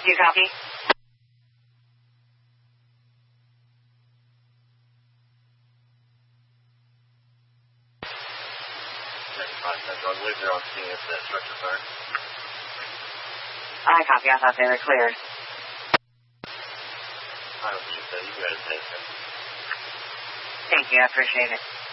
Do you copy? I believe they're on scene at the structure fire. I copy. I thought they were cleared. I don't think so. You go ahead and take it. Thank you. I appreciate it.